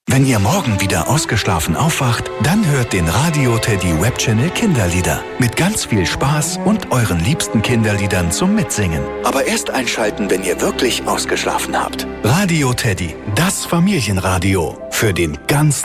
Wenn ihr morgen wieder ausgeschlafen aufwacht, dann hört den Radio Teddy Webchannel Kinderlieder. Mit ganz viel Spaß und euren liebsten Kinderliedern zum Mitsingen. Aber erst einschalten, wenn ihr wirklich ausgeschlafen habt. Radio Teddy, das Familienradio. Für den ganz